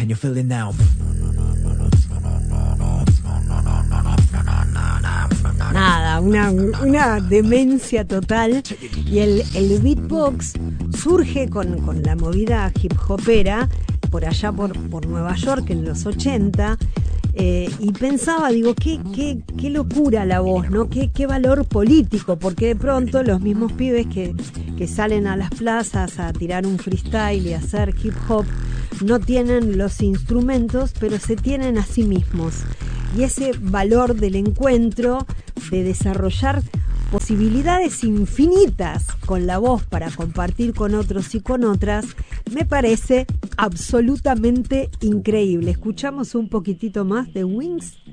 you feel it now. Nada, una demencia total. Y el beatbox surge con la movida hip hopera por allá por Nueva York en los 80. Y pensaba, digo, qué locura la voz, ¿no? Qué valor político, porque de pronto los mismos pibes que salen a las plazas a tirar un freestyle y a hacer hip hop no tienen los instrumentos, pero se tienen a sí mismos. Y ese valor del encuentro, de desarrollar posibilidades infinitas con la voz para compartir con otros y con otras, me parece absolutamente increíble. Escuchamos un poquitito más de Wings.